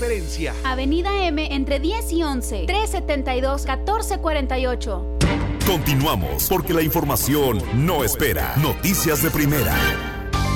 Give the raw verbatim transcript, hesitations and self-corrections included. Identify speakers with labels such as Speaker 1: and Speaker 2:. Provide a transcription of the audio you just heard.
Speaker 1: referencia.
Speaker 2: Avenida M entre diez y once, trescientos setenta y dos, catorce cuarenta y ocho.
Speaker 3: Continuamos, porque la información no espera. Noticias de primera.